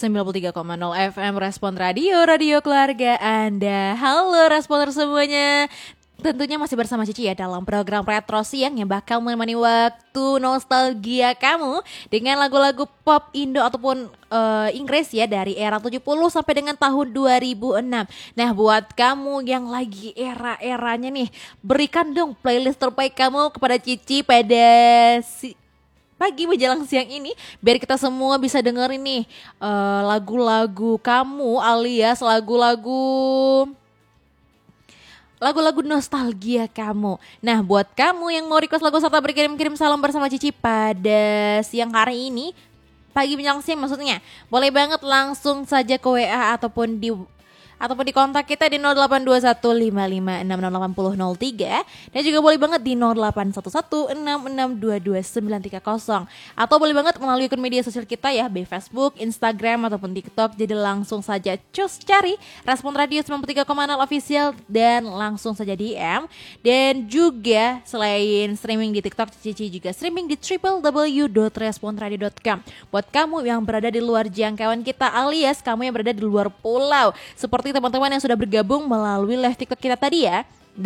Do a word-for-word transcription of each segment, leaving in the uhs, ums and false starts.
sembilan puluh tiga koma nol F M Respon Radio, radio keluarga Anda. Halo Responder semuanya. Tentunya masih bersama Cici ya dalam program Retro Siang yang bakal menemani waktu nostalgia kamu dengan lagu-lagu pop Indo ataupun uh, Inggris ya dari era tujuh puluh sampai dengan tahun dua ribu enam. Nah, buat kamu yang lagi era-eranya nih, berikan dong playlist terbaik kamu kepada Cici pada si pagi menjelang siang ini biar kita semua bisa dengerin nih uh, lagu-lagu kamu alias lagu-lagu lagu-lagu nostalgia kamu. Nah, buat kamu yang mau request lagu serta berkirim-kirim salam bersama Cici pada siang hari ini, pagi menjelang siang maksudnya, boleh banget langsung saja ke W A ataupun di ataupun di kontak kita di nol delapan dua satu lima lima enam enam delapan nol nol tiga dan juga boleh banget di nol delapan satu satu enam enam dua dua sembilan tiga nol atau boleh banget melalui akun media sosial kita ya, baik Facebook, Instagram ataupun TikTok. Jadi langsung saja cus cari Respon Radio sembilan puluh tiga koma nol official dan langsung saja D M. Dan juga selain streaming di TikTok, Cici juga streaming di w w w dot responradio dot com. Buat kamu yang berada di luar jangkauan kita alias kamu yang berada di luar pulau, seperti teman-teman yang sudah bergabung melalui live TikTok kita tadi ya,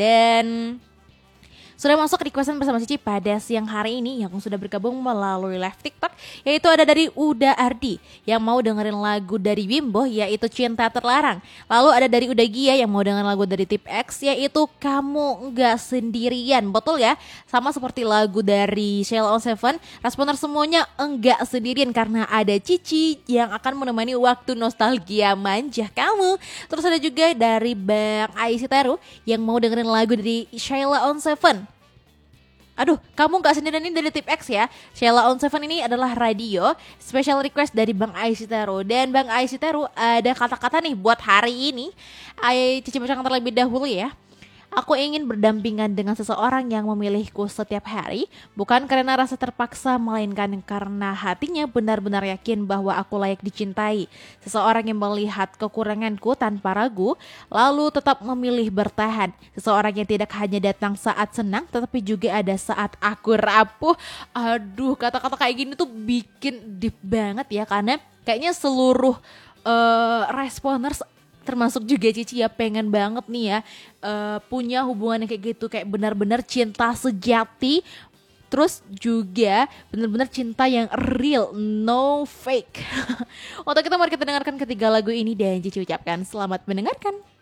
dan sudah masuk requestan bersama Cici pada siang hari ini yang sudah bergabung melalui live TikTok, yaitu ada dari Uda Ardi yang mau dengerin lagu dari Bimbo yaitu Cinta Terlarang. Lalu ada dari Uda Gia yang mau dengerin lagu dari Tip X yaitu Kamu Enggak Sendirian. Betul ya, sama seperti lagu dari Sheila on Seven, responder semuanya enggak sendirian karena ada Cici yang akan menemani waktu nostalgia manja kamu. Terus ada juga dari Bang Aisiteru yang mau dengerin lagu dari Sheila on Seven. Aduh, kamu gak sendirian, ini dari Tip X ya. Sheila on Seven ini adalah radio special request dari Bang Aisiteru. Dan Bang Aisiteru ada kata-kata nih buat hari ini. Ayo Cici bacakan terlebih dahulu ya. Aku ingin berdampingan dengan seseorang yang memilihku setiap hari, bukan karena rasa terpaksa, melainkan karena hatinya benar-benar yakin bahwa aku layak dicintai. Seseorang yang melihat kekuranganku tanpa ragu, lalu tetap memilih bertahan. Seseorang yang tidak hanya datang saat senang, tetapi juga ada saat aku rapuh. Aduh, kata-kata kayak gini tuh bikin deep banget ya, karena kayaknya seluruh uh, responders termasuk juga Cici ya pengen banget nih ya uh, punya hubungan yang kayak gitu, kayak benar-benar cinta sejati, terus juga benar-benar cinta yang real, no fake. Untuk kita mari kita dengarkan ketiga lagu ini dan Cici ucapkan selamat mendengarkan.